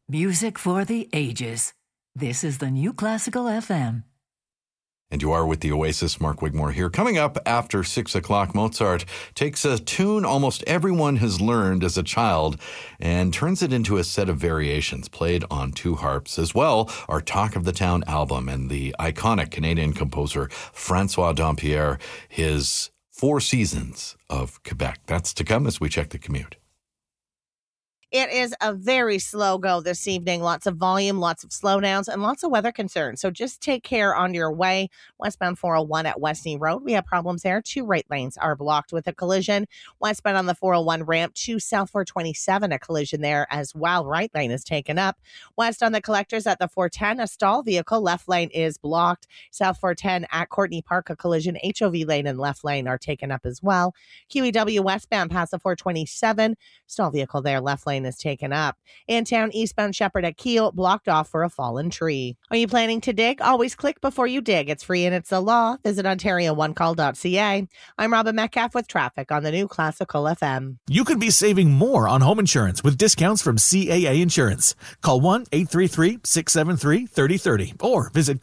Music for the ages. This is the New Classical FM. And you are with the Oasis. Mark Wigmore here. Coming up after 6 o'clock, Mozart takes a tune almost everyone has learned as a child and turns it into a set of variations played on two harps. As well, our Talk of the Town album and the iconic Canadian composer Francois Dampierre, his Four Seasons of Quebec. That's to come as we check the commute. It is a very slow go this evening. Lots of volume, lots of slowdowns, and lots of weather concerns. So just take care on your way. Westbound 401 at Westney Road. We have problems there. 2 right lanes are blocked with a collision. Westbound on the 401 ramp to South 427, a collision there as well. Right lane is taken up. West on the collectors at the 410, a stall vehicle. Left lane is blocked. South 410 at Courtney Park, a collision. HOV lane and left lane are taken up as well. QEW westbound past the 427, stall vehicle there. Left lane is taken up. In town, eastbound Shepherd at Kiel, blocked off for a fallen tree. Are you planning to dig? Always click before you dig. It's free and it's the law. Visit OntarioOneCall.ca. I'm Robin Metcalf with traffic on the New Classical FM. You could be saving more on home insurance with discounts from CAA Insurance. Call 1-833-673-3030 or visit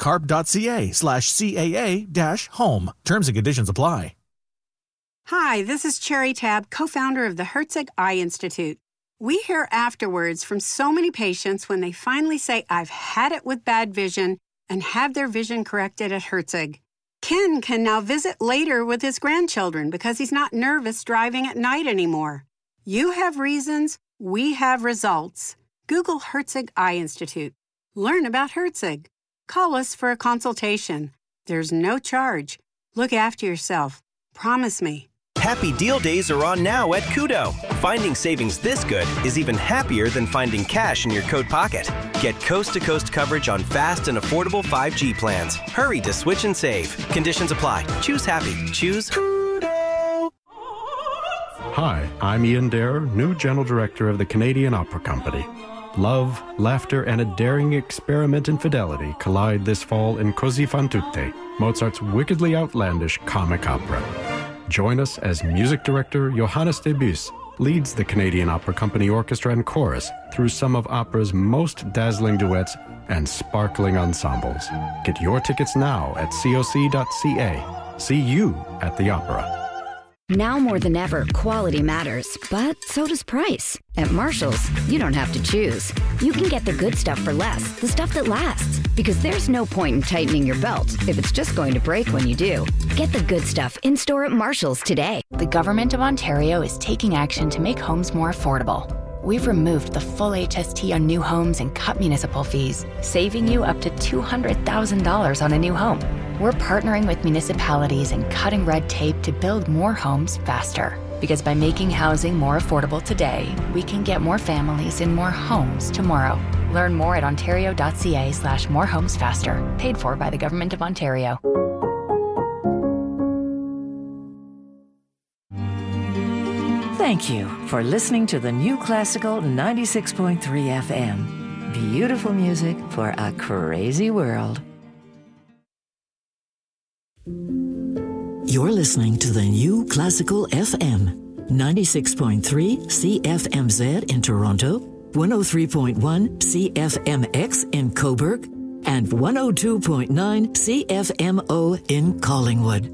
carp.ca/CAA-home. Terms and conditions apply. Hi, this is Cherry Tab, co-founder of the Herzig Eye Institute. We hear afterwards from so many patients when they finally say, I've had it with bad vision, and have their vision corrected at Herzig. Ken can now visit later with his grandchildren because he's not nervous driving at night anymore. You have reasons, we have results. Google Herzig Eye Institute. Learn about Herzig. Call us for a consultation. There's no charge. Look after yourself. Promise me. Happy Deal Days are on now at Koodo. Finding savings this good is even happier than finding cash in your coat pocket. Get coast-to-coast coverage on fast and affordable 5G plans. Hurry to switch and save. Conditions apply. Choose happy. Choose Koodo. Hi, I'm Ian Dare, new General Director of the Canadian Opera Company. Love, laughter, and a daring experiment in fidelity collide this fall in Così fan tutte, Mozart's wickedly outlandish comic opera. Join us as music director Johannes de Bus leads the Canadian Opera Company Orchestra and Chorus through some of opera's most dazzling duets and sparkling ensembles. Get your tickets now at coc.ca. See you at the opera. Now more than ever, quality matters, but so does price. At Marshall's, you don't have to choose. You can get the good stuff for less, the stuff that lasts. Because there's no point in tightening your belt if it's just going to break when you do. Get the good stuff in-store at Marshall's today. The Government of Ontario is taking action to make homes more affordable. We've removed the full HST on new homes and cut municipal fees, saving you up to $200,000 on a new home. We're partnering with municipalities and cutting red tape to build more homes faster. Because by making housing more affordable today, we can get more families in more homes tomorrow. Learn more at ontario.ca/morehomesfaster. Paid for by the Government of Ontario. Thank you for listening to the New Classical 96.3 FM. Beautiful music for a crazy world. You're listening to the New Classical FM, 96.3 CFMZ in Toronto, 103.1 CFMX in Cobourg, and 102.9 CFMO in Collingwood.